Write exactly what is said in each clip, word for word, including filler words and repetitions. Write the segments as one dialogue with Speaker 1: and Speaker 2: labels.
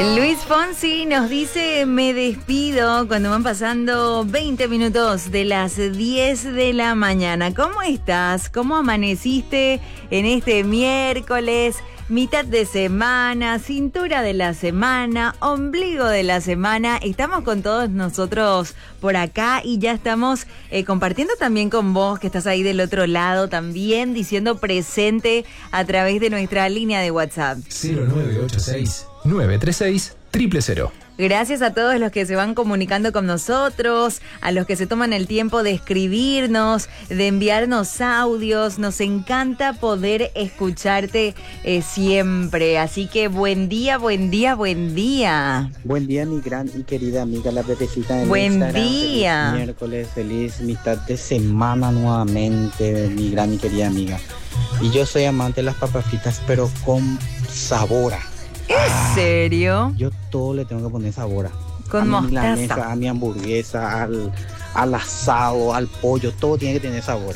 Speaker 1: Luis Fonsi nos dice, me despido cuando van pasando veinte minutos de las diez de la mañana. ¿Cómo estás? ¿Cómo amaneciste en este miércoles? Mitad de semana, cintura de la semana, ombligo de la semana. Estamos con todos nosotros por acá y ya estamos eh, compartiendo también con vos que estás ahí del otro lado también, diciendo presente a través de nuestra línea de WhatsApp.
Speaker 2: cero nueve ocho seis, nueve tres seis, cero cero cero.
Speaker 1: Gracias a todos los que se van comunicando con nosotros, a los que se toman el tiempo de escribirnos, de enviarnos audios. Nos encanta poder escucharte eh, siempre. Así que buen día, buen día, buen día.
Speaker 3: Buen día, mi gran y querida amiga, la Pepecita de
Speaker 1: Buen
Speaker 3: Instagram.
Speaker 1: día.
Speaker 3: Feliz miércoles, feliz mitad de semana nuevamente, mi gran y querida amiga. Y yo soy amante de las papas fritas, pero con sabor.
Speaker 1: ¿En ah, serio?
Speaker 3: Yo todo le tengo que poner sabor.
Speaker 1: Con
Speaker 3: a mi
Speaker 1: mostaza.
Speaker 3: milanesa, a mi hamburguesa, al, al asado, al pollo, todo tiene que tener sabor.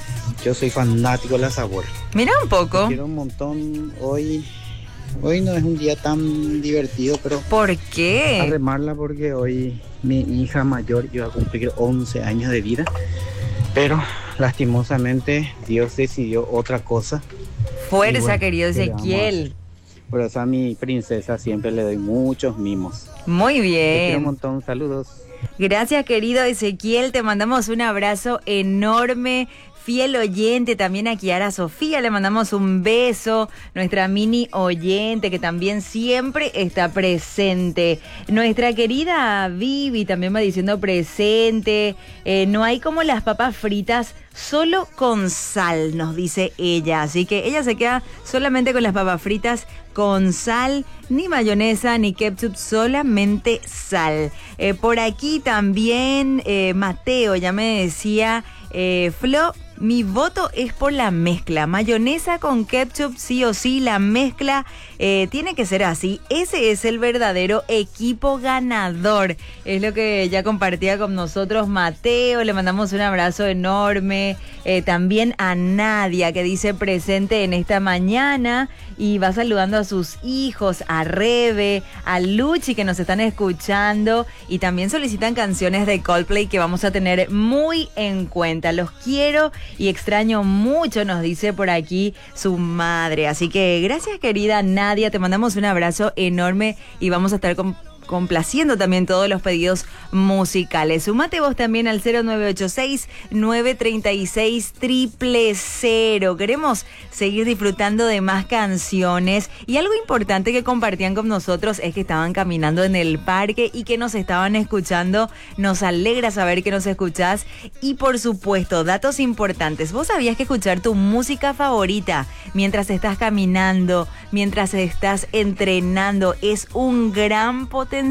Speaker 3: Yo soy fanático de la sabor.
Speaker 1: Mira un poco.
Speaker 3: Te quiero un montón. Hoy, hoy no es un día tan divertido, pero...
Speaker 1: ¿Por qué?
Speaker 3: A remarla porque hoy mi hija mayor iba a cumplir once años de vida. Pero lastimosamente Dios decidió otra cosa.
Speaker 1: Fuerza,
Speaker 3: bueno,
Speaker 1: querido Ezequiel.
Speaker 3: Por eso a mi princesa siempre le doy muchos mimos.
Speaker 1: Muy bien.
Speaker 3: Te quiero un montón, saludos.
Speaker 1: Gracias, querido Ezequiel, te mandamos un abrazo enorme. Fiel oyente, también a Kiara Sofía le mandamos un beso, nuestra mini oyente que también siempre está presente. Nuestra querida Vivi también va diciendo presente. Eh, no hay como las papas fritas solo con sal, nos dice ella. Así que ella se queda solamente con las papas fritas con sal, ni mayonesa ni ketchup, solamente sal. Eh, por aquí también eh, Mateo ya me decía, eh, Flo, mi voto es por la mezcla. Mayonesa con ketchup, sí o sí, la mezcla eh, tiene que ser así. Ese es el verdadero equipo ganador. Es lo que ya compartía con nosotros Mateo. Le mandamos un abrazo enorme. Eh, también a Nadia, que dice presente en esta mañana. Y va saludando a sus hijos, a Rebe, a Luchi, que nos están escuchando. Y también solicitan canciones de Coldplay que vamos a tener muy en cuenta. Los quiero y extraño mucho, nos dice por aquí su madre. Así que gracias, querida Nadia, te mandamos un abrazo enorme y vamos a estar con... complaciendo también todos los pedidos musicales. Sumate vos también al cero nueve ocho seis, nueve tres seis, cero cero cero. Queremos seguir disfrutando de más canciones y algo importante que compartían con nosotros es que estaban caminando en el parque y que nos estaban escuchando. Nos alegra saber que nos escuchás y por supuesto, datos importantes. ¿Vos sabías que escuchar tu música favorita mientras estás caminando, mientras estás entrenando es un gran potenciador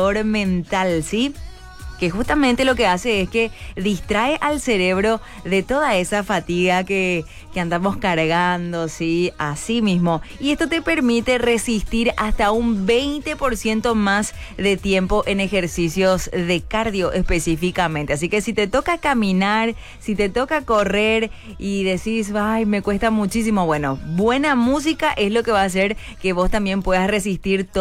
Speaker 1: mental, ¿sí? Que justamente lo que hace es que distrae al cerebro de toda esa fatiga que, que andamos cargando, ¿sí? Así mismo. Y esto te permite resistir hasta un veinte por ciento más de tiempo en ejercicios de cardio específicamente. Así que si te toca caminar, si te toca correr y decís, ay, me cuesta muchísimo, bueno, buena música es lo que va a hacer que vos también puedas resistir todo